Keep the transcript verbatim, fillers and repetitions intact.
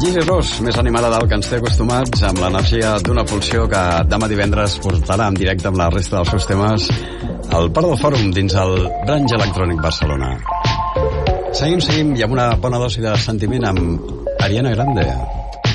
Gigi Ross, més animada del que ens té acostumats, amb l'energia d'una pulsió que demà divendres portarà en directe amb la resta dels seus temes al Parc del Fòrum dins el Branch Electrònic Barcelona. Seguim, seguim, i amb una bona dosi de sentiment amb Ariana Grande.